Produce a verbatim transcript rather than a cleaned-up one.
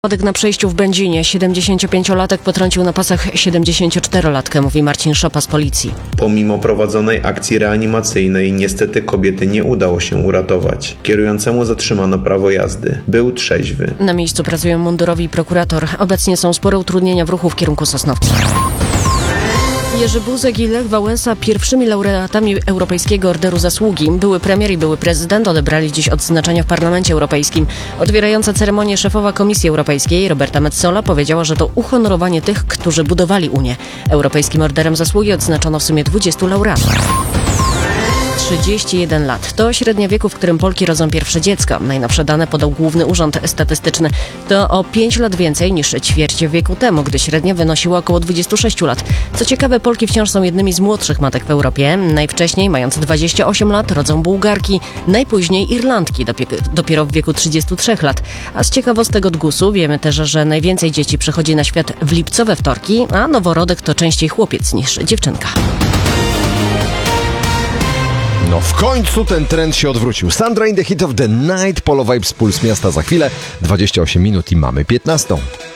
Wypadek na przejściu w Będzinie. siedemdziesięciopięciolatek potrącił na pasach siedemdziesięcioczterolatkę, mówi Marcin Szopa z policji. Pomimo prowadzonej akcji reanimacyjnej niestety kobiety nie udało się uratować. Kierującemu zatrzymano prawo jazdy. Był trzeźwy. Na miejscu pracują mundurowi i prokurator. Obecnie są spore utrudnienia w ruchu w kierunku Sosnowca. Jerzy Buzek i Lech Wałęsa, pierwszymi laureatami Europejskiego Orderu Zasługi. Były premier i były prezydent odebrali dziś odznaczenia w Parlamencie Europejskim. Otwierająca ceremonię szefowa Komisji Europejskiej Roberta Metsola powiedziała, że to uhonorowanie tych, którzy budowali Unię. Europejskim Orderem Zasługi odznaczono w sumie dwudziestu laureatów. trzydzieści jeden lat. To średnia wieku, w którym Polki rodzą pierwsze dziecko. Najnowsze dane podał Główny Urząd Statystyczny. To o pięć lat więcej niż ćwierć wieku temu, gdy średnia wynosiła około dwadzieścia sześć lat. Co ciekawe, Polki wciąż są jednymi z młodszych matek w Europie. Najwcześniej, mając dwadzieścia osiem lat, rodzą Bułgarki, najpóźniej Irlandki, dopiero w wieku trzydziestu trzech lat. A z ciekawostek od gusu wiemy też, że najwięcej dzieci przychodzi na świat w lipcowe wtorki, a noworodek to częściej chłopiec niż dziewczynka. No w końcu ten trend się odwrócił. Sandra in the Heat of the Night, Polo Vibes, Puls Miasta za chwilę. dwadzieścia osiem minut i mamy piętnastą.